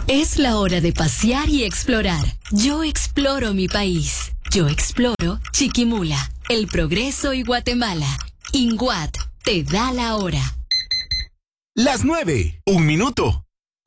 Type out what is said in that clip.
Es la hora de pasear y explorar. Yo exploro mi país. Yo exploro Chiquimula, El Progreso y Guatemala. INGUAT te da la hora. Las 9:01 minuto.